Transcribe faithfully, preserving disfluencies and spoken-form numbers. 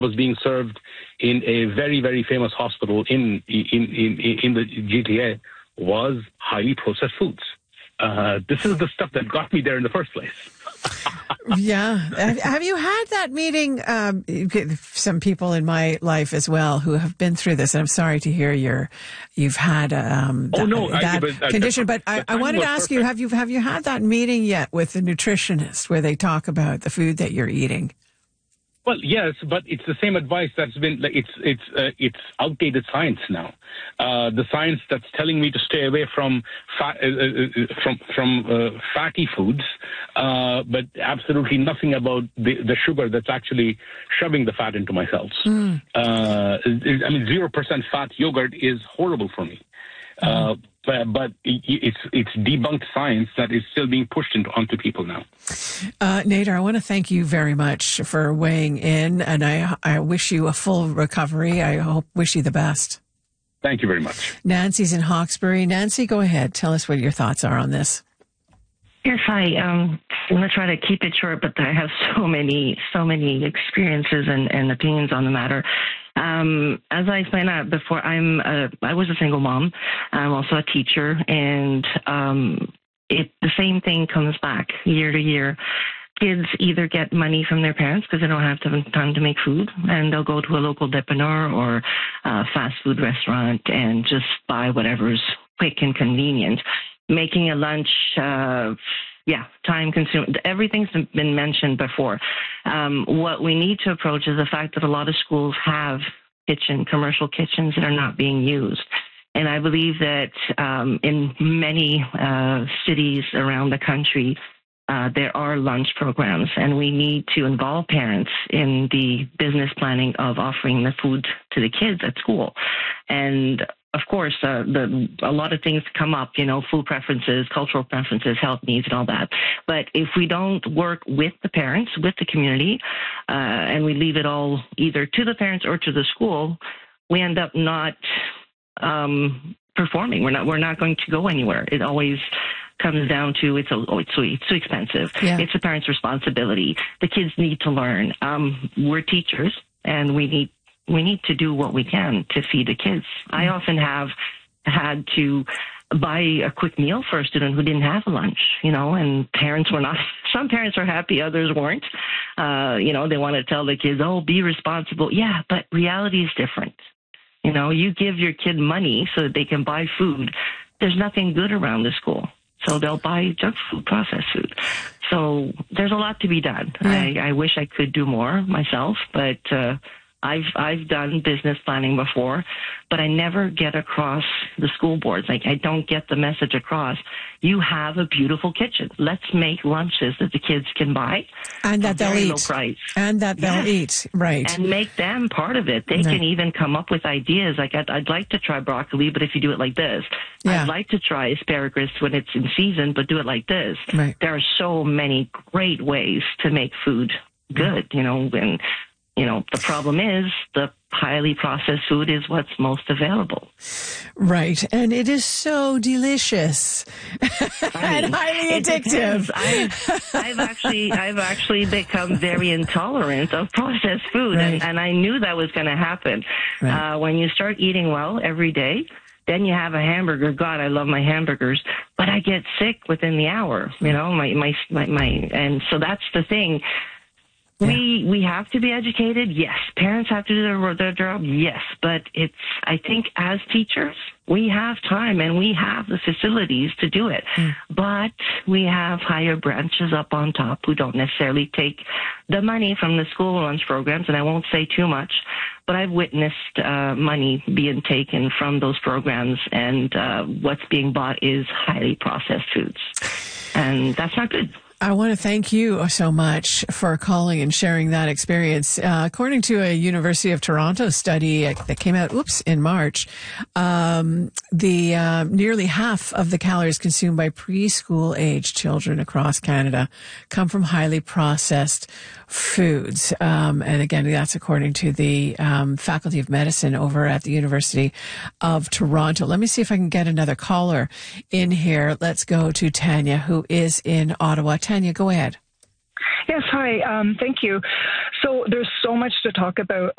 was being served in a very, very famous hospital in in in, in the G T A was highly processed foods. Uh, this is the stuff that got me there in the first place. Yeah. Have you had that meeting? Um, some people in my life as well who have been through this, and I'm sorry to hear you're, you've had um, that, oh, no, that I, but, uh, condition. The, but I, the I wanted to ask perfect. you: Have you have you had that meeting yet with the nutritionist where they talk about the food that you're eating? Well, yes, but it's the same advice that's been. Like, it's it's uh, it's outdated science now. Uh, the science that's telling me to stay away from fat, uh, uh, from from uh, fatty foods, uh, but absolutely nothing about the, the sugar that's actually shoving the fat into my cells. Mm. Uh, I mean, zero percent fat yogurt is horrible for me. Mm. Uh, But, but it's it's debunked science that is still being pushed into onto people now. Uh, Nader, I want to thank you very much for weighing in, and I I wish you a full recovery. I hope wish you the best. Thank you very much. Nancy's in Hawkesbury. Nancy, go ahead. Tell us what your thoughts are on this. Yes, hi. Um, I'm going to try to keep it short, but I have so many, so many experiences and, and opinions on the matter. Um, as I explained uh, before, I'm a, I was a single mom. I'm also a teacher, and um, it the same thing comes back year to year. Kids either get money from their parents because they don't have time to make food, and they'll go to a local dépanneur or a fast food restaurant and just buy whatever's quick and convenient. Making a lunch, uh, yeah, time consuming. Everything's been mentioned before. Um, what we need to approach is the fact that a lot of schools have kitchen, commercial kitchens that are not being used. And I believe that um, in many uh, cities around the country, uh, there are lunch programs, and we need to involve parents in the business planning of offering the food to the kids at school. And of course, uh, the, a lot of things come up, you know, food preferences, cultural preferences, health needs, and all that. But if we don't work with the parents, with the community, uh, and we leave it all either to the parents or to the school, we end up not um, performing. We're not. We're not going to go anywhere. It always comes down to it's a, oh, it's too, it's too expensive. Yeah. It's the parents' responsibility. The kids need to learn. Um, we're teachers, and we need. We need to do what we can to feed the kids. I often have had to buy a quick meal for a student who didn't have a lunch, you know, and parents were not, some parents are happy, others weren't. Uh, you know, they want to tell the kids, oh, be responsible. Yeah, but reality is different. You know, you give your kid money so that they can buy food. There's nothing good around the school. So they'll buy junk food, processed food. So there's a lot to be done. Yeah. I, I wish I could do more myself, but, uh, I've I've done business planning before, but I never get across the school boards. Like, I don't get the message across. You have a beautiful kitchen. Let's make lunches that the kids can buy. And that they'll eat. Low price. And that they'll yes. eat. Right. And make them part of it. They right. can even come up with ideas. Like, I'd, I'd like to try broccoli, but if you do it like this. Yeah. I'd like to try asparagus when it's in season, but do it like this. Right. There are so many great ways to make food good, you know, and you know, the problem is the highly processed food is what's most available. Right. And it is so delicious and highly addictive. I've, I've actually, I've actually become very intolerant of processed food. Right. And, and I knew that was going to happen. Right. Uh, when you start eating well every day, then you have a hamburger. God, I love my hamburgers, but I get sick within the hour, you know, my, my, my, my and so that's the thing. Yeah. We we have to be educated, yes. Parents have to do their, their job, yes. But it's, I think as teachers, we have time and we have the facilities to do it. Mm. But we have higher branches up on top who don't necessarily take the money from the school lunch programs. And I won't say too much, but I've witnessed uh, money being taken from those programs. And uh, what's being bought is highly processed foods. And that's not good. I want to thank you so much for calling and sharing that experience. Uh, according to a University of Toronto study that came out, oops, in March, um, the uh, nearly half of the calories consumed by preschool age children across Canada come from highly processed foods. Um, and again, that's according to the um, Faculty of Medicine over at the University of Toronto. Let me see if I can get another caller in here. Let's go to Tanya, who is in Ottawa. Tanya, go ahead. Yes, hi. Um, thank you. So there's so much to talk about